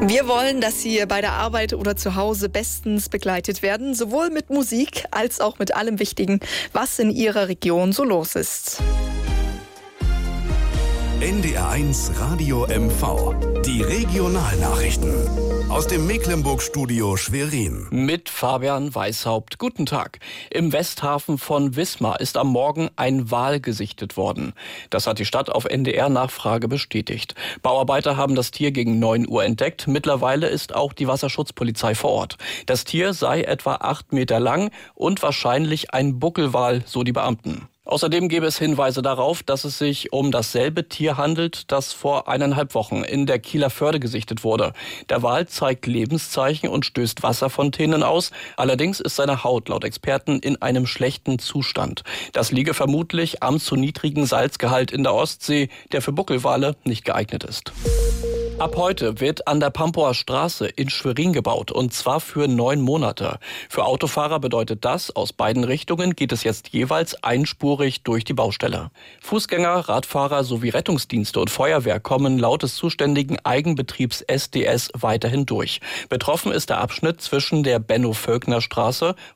Wir wollen, dass Sie bei der Arbeit oder zu Hause bestens begleitet werden, sowohl mit Musik als auch mit allem Wichtigen, was in Ihrer Region so los ist. NDR1 Radio MV. Die Regionalnachrichten. Aus dem Mecklenburg-Studio Schwerin. Mit Fabian Weishaupt. Guten Tag. Im Westhafen von Wismar ist am Morgen ein Wal gesichtet worden. Das hat die Stadt auf NDR-Nachfrage bestätigt. Bauarbeiter haben das Tier gegen 9 Uhr entdeckt. Mittlerweile ist auch die Wasserschutzpolizei vor Ort. Das Tier sei etwa 8 Meter lang und wahrscheinlich ein Buckelwal, so die Beamten. Außerdem gäbe es Hinweise darauf, dass es sich um dasselbe Tier handelt, das vor 1,5 Wochen in der Kieler Förde gesichtet wurde. Der Wal zeigt Lebenszeichen und stößt Wasserfontänen aus. Allerdings ist seine Haut laut Experten in einem schlechten Zustand. Das liege vermutlich am zu niedrigen Salzgehalt in der Ostsee, der für Buckelwale nicht geeignet ist. Ab heute wird an der Pampower Straße in Schwerin gebaut, und zwar für 9 Monate. Für Autofahrer bedeutet das, aus beiden Richtungen geht es jetzt jeweils einspurig durch die Baustelle. Fußgänger, Radfahrer sowie Rettungsdienste und Feuerwehr kommen laut des zuständigen Eigenbetriebs SDS weiterhin durch. Betroffen ist der Abschnitt zwischen der Benno-Völkner-Straße